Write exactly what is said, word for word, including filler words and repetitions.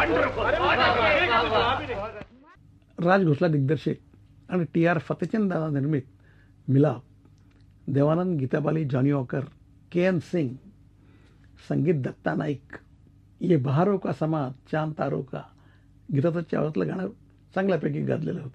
राज घोसला दिग्दर्शित आणि टी आर फतेचंद निर्मित मिलाप, देवानंद, गीताबाली, जॉनी वॉकर, के एन सिंग, संगीत दत्ता नाईक, ये बहारों का समा, चांद तारों का, गीताचं आवडतलं गाणं चांगल्यापैकी गाजलेलं होतं.